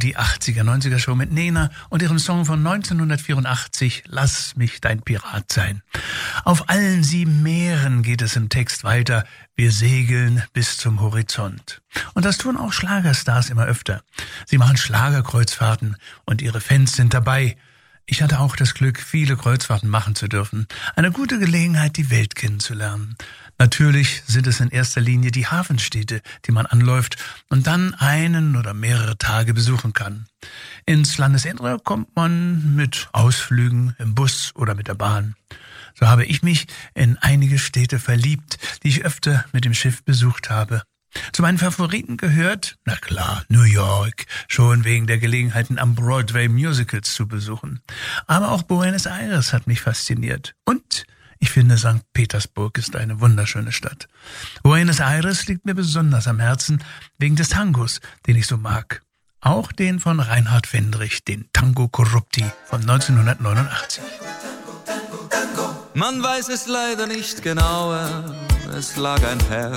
die 80er-90er Show mit Nena und ihrem Song von 1984, Lass mich dein Pirat sein. Auf allen 7 Meeren geht es im Text weiter. Wir segeln bis zum Horizont. Und das tun auch Schlagerstars immer öfter. Sie machen Schlagerkreuzfahrten und ihre Fans sind dabei. Ich hatte auch das Glück, viele Kreuzfahrten machen zu dürfen. Eine gute Gelegenheit, die Welt kennenzulernen. Natürlich sind es in erster Linie die Hafenstädte, die man anläuft und dann einen oder mehrere Tage besuchen kann. Ins Landesinnere kommt man mit Ausflügen im Bus oder mit der Bahn. So habe ich mich in einige Städte verliebt, die ich öfter mit dem Schiff besucht habe. Zu meinen Favoriten gehört, na klar, New York, schon wegen der Gelegenheiten am Broadway Musicals zu besuchen. Aber auch Buenos Aires hat mich fasziniert. Und ich finde, St. Petersburg ist eine wunderschöne Stadt. Buenos Aires liegt mir besonders am Herzen wegen des Tangos, den ich so mag. Auch den von Reinhard Fendrich, den Tango Corrupti von 1989. Man weiß es leider nicht genauer, es lag ein Herr